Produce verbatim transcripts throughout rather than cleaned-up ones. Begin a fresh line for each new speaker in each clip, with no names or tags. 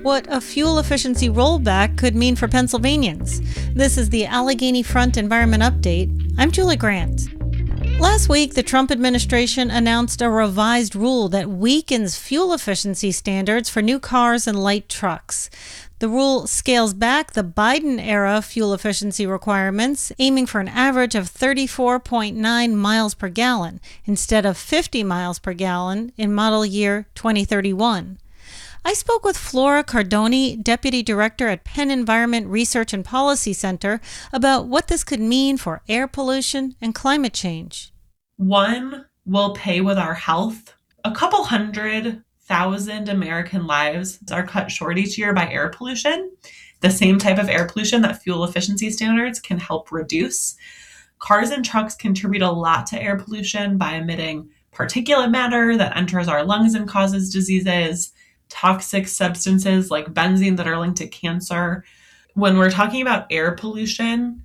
what a fuel efficiency rollback could mean for Pennsylvanians. This is the Allegheny Front Environment Update. I'm Julie Grant. Last week, the Trump administration announced a revised rule that weakens fuel efficiency standards for new cars and light trucks. The rule scales back the Biden-era fuel efficiency requirements, aiming for an average of thirty-four point nine miles per gallon instead of fifty miles per gallon in model year twenty thirty-one. I spoke with Flora Cardoni, Deputy Director at Penn Environment Research and Policy Center, about what this could mean for air pollution and climate change.
One, we'll pay with our health. A couple hundred thousand American lives are cut short each year by air pollution, the same type of air pollution that fuel efficiency standards can help reduce. Cars and trucks contribute a lot to air pollution by emitting particulate matter that enters our lungs and causes diseases, toxic substances like benzene that are linked to cancer. When we're talking about air pollution,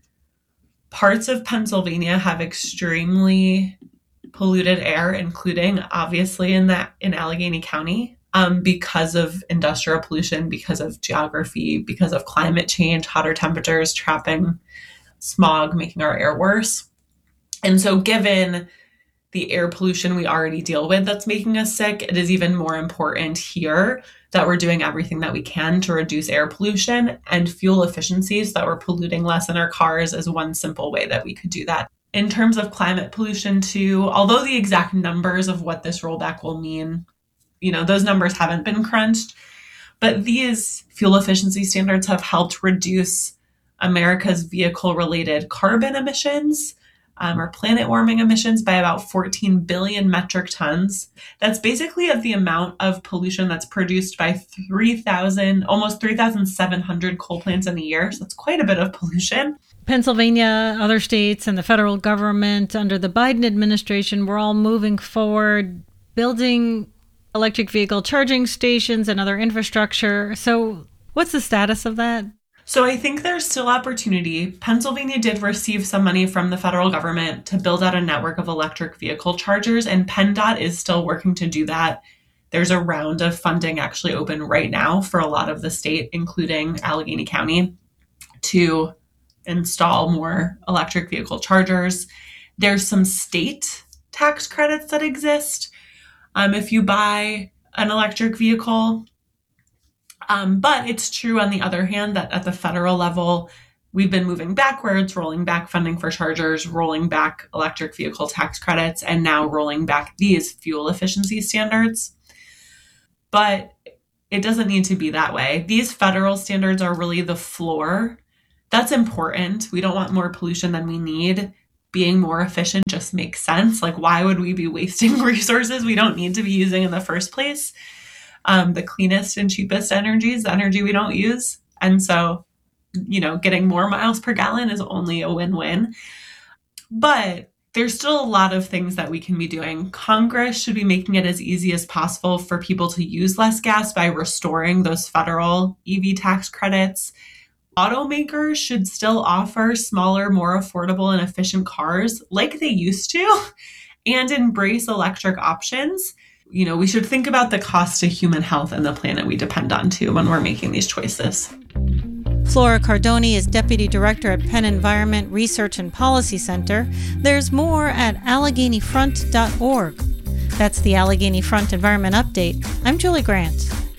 parts of Pennsylvania have extremely polluted air, including obviously in that in Allegheny County, um, because of industrial pollution, because of geography, because of climate change, hotter temperatures, trapping smog, making our air worse. And so given the air pollution we already deal with that's making us sick, it is even more important here that we're doing everything that we can to reduce air pollution, and fuel efficiency so that we're polluting less in our cars is one simple way that we could do that. In terms of climate pollution too, although the exact numbers of what this rollback will mean, you know, those numbers haven't been crunched, but these fuel efficiency standards have helped reduce America's vehicle-related carbon emissions, Um, or planet warming emissions by about fourteen billion metric tons. That's basically of the amount of pollution that's produced by three thousand, almost three thousand seven hundred coal plants in a year. So that's quite a bit of pollution.
Pennsylvania, other states, and the federal government under the Biden administration were all moving forward, building electric vehicle charging stations and other infrastructure. So what's the status of that?
So I think there's still opportunity. Pennsylvania did receive some money from the federal government to build out a network of electric vehicle chargers, and PennDOT is still working to do that. There's a round of funding actually open right now for a lot of the state, including Allegheny County, to install more electric vehicle chargers. There's some state tax credits that exist um, if you buy an electric vehicle. Um, but it's true, on the other hand, that at the federal level, we've been moving backwards, rolling back funding for chargers, rolling back electric vehicle tax credits, and now rolling back these fuel efficiency standards. But it doesn't need to be that way. These federal standards are really the floor. That's important. We don't want more pollution than we need. Being more efficient just makes sense. Like, why would we be wasting resources we don't need to be using in the first place? Um, the cleanest and cheapest energy is the energy we don't use. And so, you know, getting more miles per gallon is only a win-win. But there's still a lot of things that we can be doing. Congress should be making it as easy as possible for people to use less gas by restoring those federal E V tax credits. Automakers should still offer smaller, more affordable and efficient cars like they used to, and embrace electric options. You know, we should think about the cost to human health and the planet we depend on too when we're making these choices.
Flora Cardoni is Deputy Director at Penn Environment Research and Policy Center. There's more at allegheny front dot org. That's the Allegheny Front Environment Update. I'm Julie Grant.